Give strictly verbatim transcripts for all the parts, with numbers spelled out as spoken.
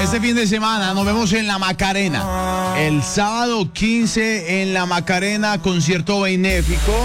este fin de semana nos vemos en la Macarena. El sábado quince en la Macarena, concierto benéfico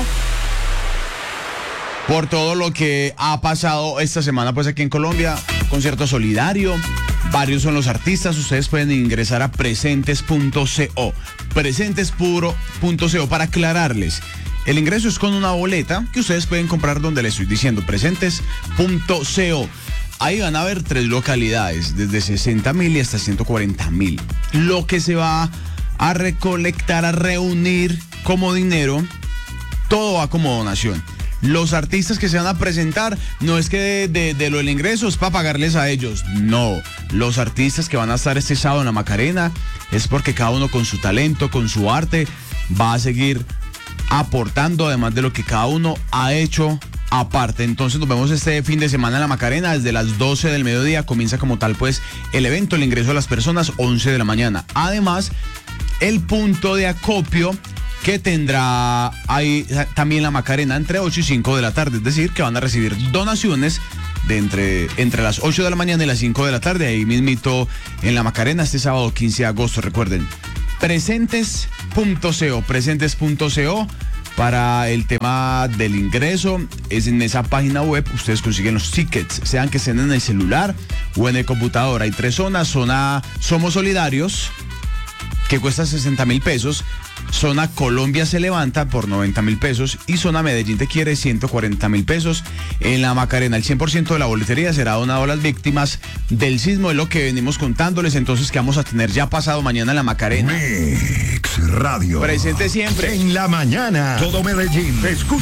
por todo lo que ha pasado esta semana pues aquí en Colombia. Concierto solidario. Varios son los artistas. Ustedes pueden ingresar a presentes punto co. presentes punto co para aclararles. El ingreso es con una boleta que ustedes pueden comprar donde les estoy diciendo, presentes punto co. Ahí van a ver tres localidades, desde sesenta mil y hasta ciento cuarenta mil. Lo que se va a recolectar, a reunir como dinero, todo va como donación. Los artistas que se van a presentar, no es que de, de, de lo del ingreso es para pagarles a ellos, no. Los artistas que van a estar este sábado en la Macarena es porque cada uno con su talento, con su arte, va a seguir aportando, además de lo que cada uno ha hecho aparte. Entonces nos vemos este fin de semana en la Macarena, desde las doce del mediodía comienza como tal pues el evento, el ingreso a las personas, once de la mañana. Además, el punto de acopio que tendrá ahí también la Macarena entre ocho y cinco de la tarde, es decir, que van a recibir donaciones de entre, entre las ocho de la mañana y las cinco de la tarde, ahí mismito en la Macarena este sábado quince de agosto, recuerden, presentes punto co, presentes punto co. Para el tema del ingreso, es en esa página web, ustedes consiguen los tickets, sean que estén en el celular o en el computador. Hay tres zonas: zona Somos Solidarios, que cuesta sesenta mil pesos, zona Colombia se levanta por noventa mil pesos y zona Medellín te quiere ciento cuarenta mil pesos. En la Macarena el cien por ciento de la boletería será donado a las víctimas del sismo, es lo que venimos contándoles. Entonces, que vamos a tener ya pasado mañana en la Macarena. Mix Radio. Presente siempre. En la mañana. Todo Medellín. Escucha.